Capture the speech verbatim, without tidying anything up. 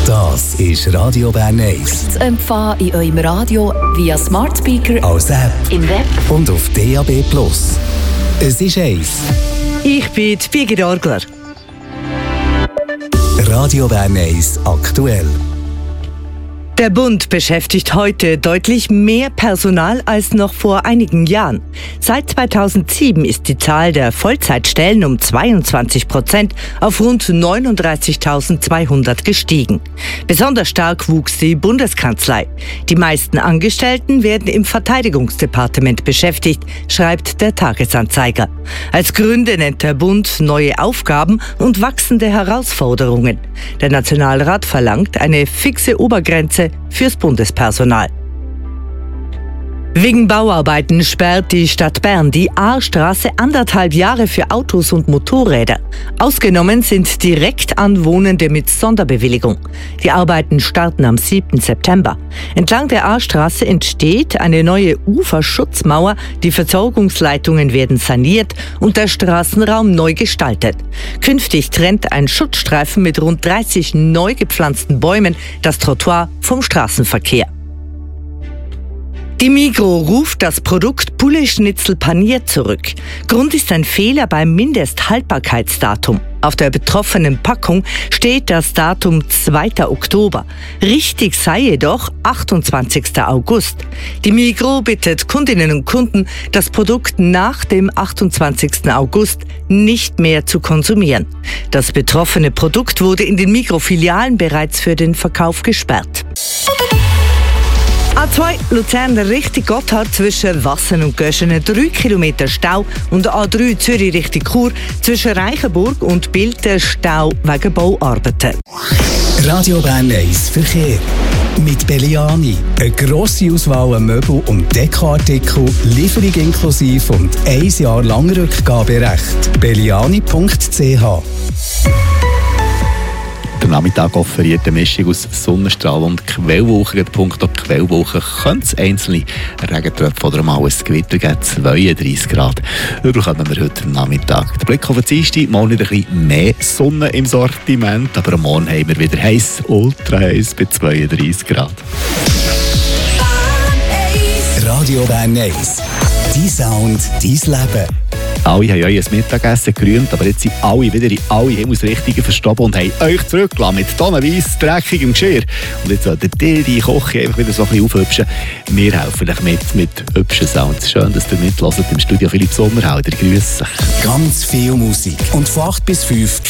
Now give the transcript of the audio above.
Das ist Radio Bern eins. Zu empfangen in eurem Radio via Smart Speaker, als App im Web und auf D A B Plus. Es ist eins. Ich bin Birgit Orgler. Radio Bern eins aktuell. Der Bund beschäftigt heute deutlich mehr Personal als noch vor einigen Jahren. Seit zweitausendsieben ist die Zahl der Vollzeitstellen um zweiundzwanzig Prozent auf rund neununddreißigtausendzweihundert gestiegen. Besonders stark wuchs die Bundeskanzlei. Die meisten Angestellten werden im Verteidigungsdepartement beschäftigt, schreibt der Tagesanzeiger. Als Gründe nennt der Bund neue Aufgaben und wachsende Herausforderungen. Der Nationalrat verlangt eine fixe Obergrenze fürs Bundespersonal. Wegen Bauarbeiten sperrt die Stadt Bern die A-Straße anderthalb Jahre für Autos und Motorräder. Ausgenommen sind direkt Anwohnende mit Sonderbewilligung. Die Arbeiten starten am siebten September. Entlang der A-Straße entsteht eine neue Uferschutzmauer, die Versorgungsleitungen werden saniert und der Straßenraum neu gestaltet. Künftig trennt ein Schutzstreifen mit rund dreißig neu gepflanzten Bäumen das Trottoir vom Straßenverkehr. Die Migros ruft das Produkt Poulet Schnitzel paniert zurück. Grund ist ein Fehler beim Mindesthaltbarkeitsdatum. Auf der betroffenen Packung steht das Datum zweiter Oktober. Richtig sei jedoch achtundzwanzigster August. Die Migros bittet Kundinnen und Kunden, das Produkt nach dem achtundzwanzigsten August nicht mehr zu konsumieren. Das betroffene Produkt wurde in den Migros-Filialen bereits für den Verkauf gesperrt. A zwei Luzern Richtung Gotthard zwischen Wassen und Göschenen drei Kilometer Stau und A drei Zürich Richtung Chur zwischen Reichenburg und Bilten Stau wegen Bauarbeiten. Radio Bern eins Verkehr. Mit Belliani. Eine grosse Auswahl an Möbel- und Dekoartikel, Lieferung inklusive und ein Jahr lang Rückgaberecht. belliani punkt c h. Am Nachmittag offeriert eine Mischung aus Sonnenstrahl und Quellwolken. Punkt auf Quellwolken könnte es einzelne Regentröpfe oder mal ein Gewitter geben, zweiunddreißig Grad. Überkommen wir heute am Nachmittag. Der Blick auf den Dienstag, mal nicht ein bisschen mehr Sonne im Sortiment, aber am Morgen haben wir wieder heiß, ultra heiß bei zweiunddreißig Grad. Radio Bern eins. Dein Sound, dein Leben. Alle haben euch ein Mittagessen gerühmt, aber jetzt sind alle wieder in alle Himmelsrichtungen verstoben und haben euch zurückgelassen mit tonnenweise dreckigem Geschirr. Und jetzt solltet ihr die Küche einfach wieder so ein bisschen aufhübschen. Wir helfen euch mit, mit hübschen Sounds. Schön, dass ihr mithört im Studio Philipp Sommerhalder. Grüß euch. Ganz viel Musik. Und von acht bis fünf